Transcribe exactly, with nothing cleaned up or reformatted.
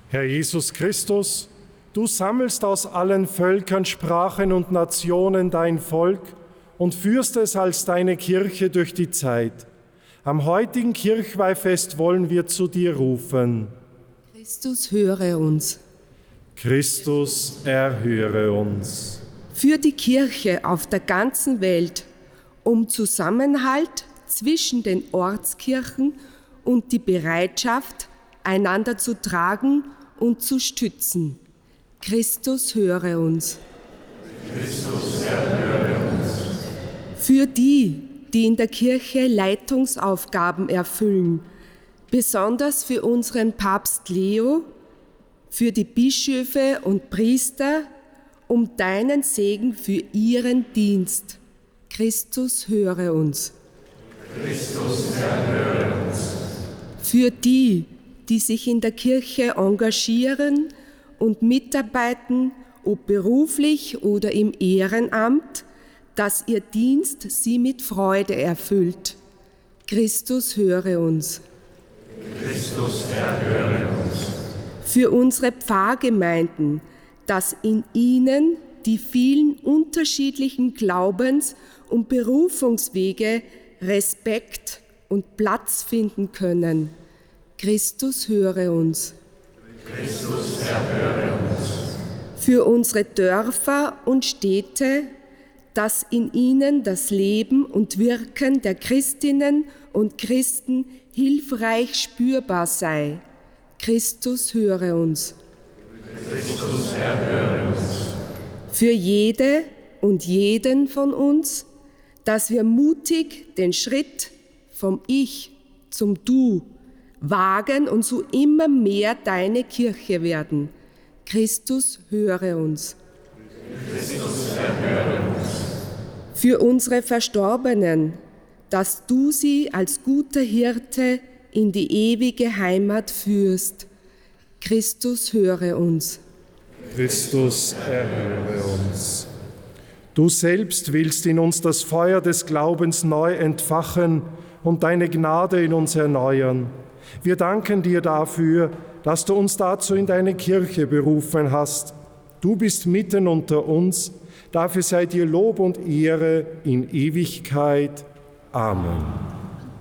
Herr Jesus Christus, du sammelst aus allen Völkern, Sprachen und Nationen dein Volk und führst es als deine Kirche durch die Zeit. Am heutigen Kirchweihfest wollen wir zu dir rufen. Christus, höre uns. Christus, erhöre uns. Für die Kirche auf der ganzen Welt, um Zusammenhalt zwischen den Ortskirchen und die Bereitschaft, einander zu tragen und zu stützen. Christus, höre uns. Christus, erhöre uns. Für die, die in der Kirche Leitungsaufgaben erfüllen, besonders für unseren Papst Leo, für die Bischöfe und Priester, um deinen Segen für ihren Dienst. Christus, höre uns. Christus, erhöre uns. Für die, die sich in der Kirche engagieren und mitarbeiten, ob beruflich oder im Ehrenamt, dass ihr Dienst sie mit Freude erfüllt. Christus, höre uns. Christus, erhöre uns. Für unsere Pfarrgemeinden, dass in ihnen die vielen unterschiedlichen Glaubens- und Berufungswege Respekt und Platz finden können. Christus, höre uns. Christus, erhöre uns. Für unsere Dörfer und Städte, dass in ihnen das Leben und Wirken der Christinnen und Christen hilfreich spürbar sei. Christus, höre uns. Christus, erhöre uns. Für jede und jeden von uns, dass wir mutig den Schritt vom Ich zum Du wagen und so immer mehr deine Kirche werden. Christus, höre uns. Christus, erhöre uns. Für unsere Verstorbenen, dass du sie als guter Hirte in die ewige Heimat führst. Christus, höre uns. Christus, erhöre uns. Du selbst willst in uns das Feuer des Glaubens neu entfachen und deine Gnade in uns erneuern. Wir danken dir dafür, dass du uns dazu in deine Kirche berufen hast. Du bist mitten unter uns. Dafür sei dir Lob und Ehre in Ewigkeit. Amen.